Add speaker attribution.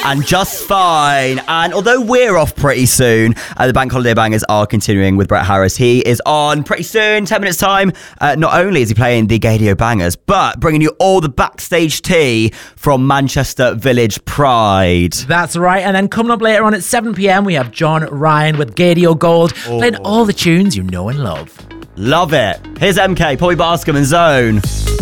Speaker 1: and Just Fine. And although we're off pretty soon, the Bank Holiday Bangers are continuing with Brett Harris. He is on pretty soon, 10 minutes time. Not only is he playing the Gaydio Bangers, but bringing you all the backstage tea from Manchester Village Pride.
Speaker 2: That's right. And then coming up later on at 7 p.m, we have John Ryan with Gaydio Gold, playing all the tunes you know and love.
Speaker 1: Love it. Here's MK, Polly Bascom and Zone.